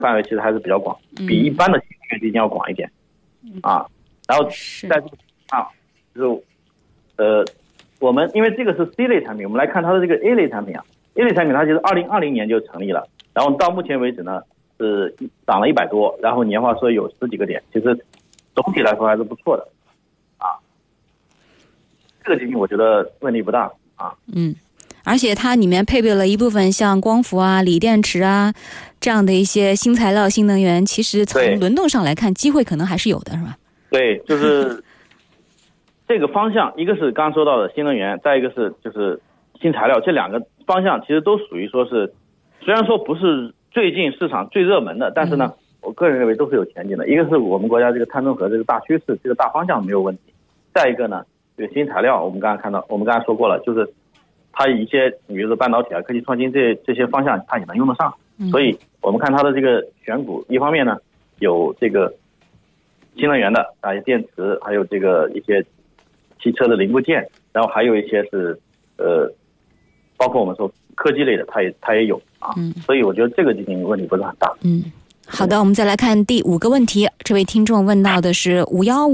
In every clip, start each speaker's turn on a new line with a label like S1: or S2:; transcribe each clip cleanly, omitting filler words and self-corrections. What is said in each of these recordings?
S1: 范围其实还是比较广，比一般的新能源基金要广一点啊。然后在这个就是我们因为这个是 C 类产品，我们来看它的这个 A 类产品啊 ，A 类产品它其实2020年就成立了，然后到目前为止呢是涨了100多，然后年化收益有10几个点，其实总体来说还是不错的啊。这个基金我觉得问题不大啊。
S2: 而且它里面配备了一部分像光伏啊、锂电池啊这样的一些新材料、新能源，其实从轮动上来看，机会可能还是有的，是吧？对，
S1: 就是这个方向，一个是刚刚说到的新能源，再一个是就是新材料，这两个方向其实都属于说是，虽然说不是最近市场最热门的，但是呢，我个人认为都是有前景的。一个是我们国家这个碳中和这个大趋势，这个大方向没有问题；再一个呢，这个新材料，我们刚才说过了，就是它一些比如说半导体啊、科技创新这些方向，它也能用得上。所以我们看它的这个选股，一方面呢有这个新能源的啊，电池，还有这个一些汽车的零部件，然后还有一些是包括我们说科技类的，它也有啊。所以我觉得这个基金问题不是很大。
S2: 好的，我们再来看第5个问题。这位听众问到的是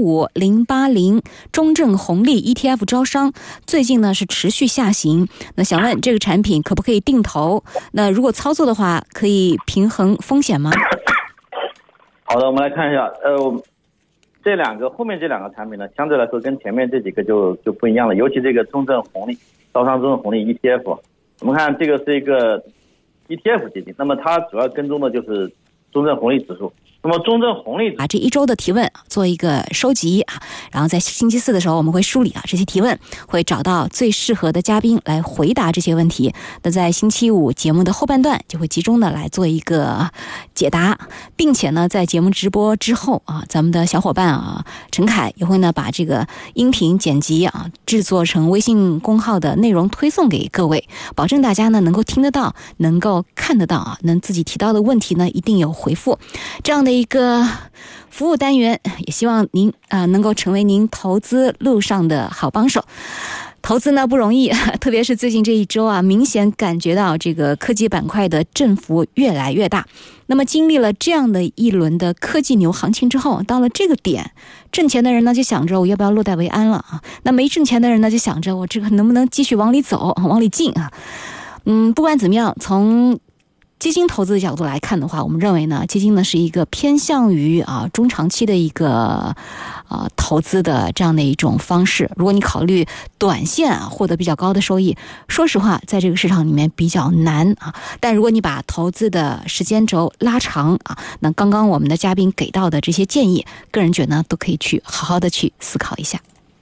S2: 515080中证红利 ETF 招商，最近呢是持续下行。那想问这个产品可不可以定投？那如果操作的话，可以平衡风险吗？
S1: 好的，我们来看一下，后面这两个产品呢，相对来说跟前面这几个就不一样了。尤其这个中证红利招商中证红利 ETF， 我们看这个是一个 ETF 基金，那么它主要跟踪的就是中证红利指数。那么中证红利
S2: 这一周的提问做一个收集啊，然后在星期4的时候我们会梳理这些提问，会找到最适合的嘉宾来回答这些问题。那在星期5节目的后半段就会集中的来做一个解答，并且呢在节目直播之后啊，咱们的小伙伴陈凯也会呢把这个音频剪辑制作成微信公号的内容推送给各位，保证大家呢能够听得到，能够看得到能自己提到的问题呢一定有回复。这样的一个服务单元，也希望您能够成为您投资路上的好帮手。投资呢不容易，特别是最近这一周明显感觉到这个科技板块的振幅越来越大。那么经历了这样的一轮的科技牛行情之后，到了这个点，挣钱的人呢就想着我要不要落袋为安了那没挣钱的人呢就想着我这个能不能继续往里走，往里进不管怎么样，从基金投资的角度来看的话，我们认为呢，基金呢是一个偏向于中长期的一个投资的这样的一种方式。如果你考虑短线获得比较高的收益，说实话，在这个市场里面比较难但如果你把投资的时间轴拉长那刚刚我们的嘉宾给到的这些建议，个人觉得呢都可以去好好的去思考一下。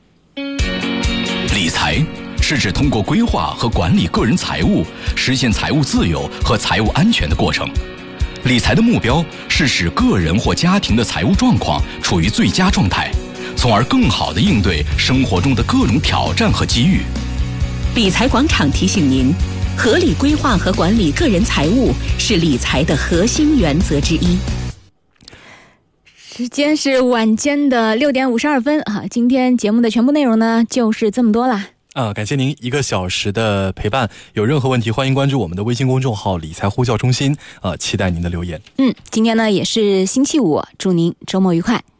S3: 理财是指通过规划和管理个人财务，实现财务自由和财务安全的过程。理财的目标是使个人或家庭的财务状况处于最佳状态，从而更好地应对生活中的各种挑战和机遇。
S4: 理财广场提醒您，合理规划和管理个人财务是理财的核心原则之一。
S2: 时间是晚间的6点52分今天节目的全部内容呢就是这么多啦。
S5: 感谢您1个小时的陪伴，有任何问题欢迎关注我们的微信公众号理财呼叫中心期待您的留言。
S2: 今天呢也是星期5，祝您周末愉快。